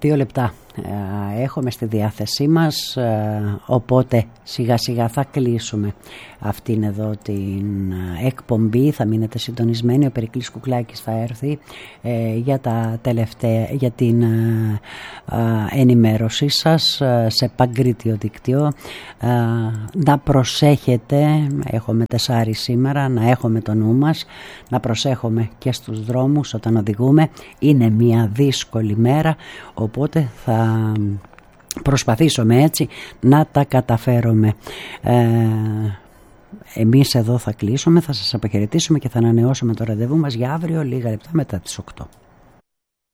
2 λεπτά έχουμε στη διάθεσή μας, οπότε σιγά σιγά θα κλείσουμε αυτήν εδώ την εκπομπή. Θα μείνετε συντονισμένοι, ο Περικλής Κουκλάκης θα έρθει για τα τελευταία, για την ενημέρωσή σας σε παγκρίτιο δίκτυο. Να προσέχετε, έχουμε 4 σήμερα, να έχουμε το νου μας, να προσέχουμε και στους δρόμους όταν οδηγούμε. Είναι μια δύσκολη μέρα, οπότε θα προσπαθήσουμε έτσι να τα καταφέρουμε. Εμείς εδώ θα κλείσουμε, θα σας αποχαιρετήσουμε και θα ανανεώσουμε το ραντεβού μας για αύριο λίγα λεπτά μετά τις 8.